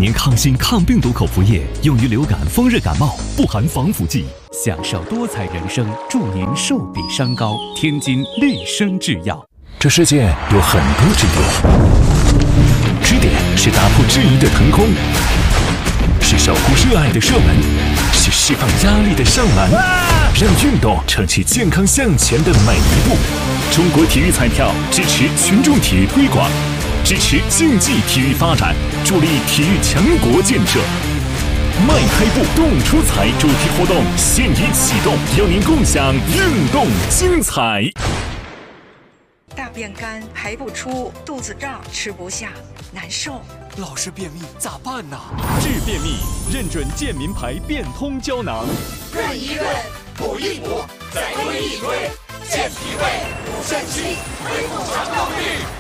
年抗菌抗病毒口服液，用于流感、风热感冒，不含防腐剂。享受多彩人生，祝您寿比山高。天津丽生制药。 这世界有很多支点，支点是打破质疑的腾空，是守护热爱的射门，是释放压力的上篮，让运动撑起健康向前的每一步。中国体育彩票支持群众体育推广，支持竞技体育发展，助力体育强国建设。迈开步，动出彩主题活动现已启动，邀您共享运动精彩。 大便干，排不出，肚子胀，吃不下，难受。 老是便秘咋办呢？治便秘，认准健民牌变通胶囊， 润一润，补一补，再推一推，健脾胃，补肾气，恢复肠道力。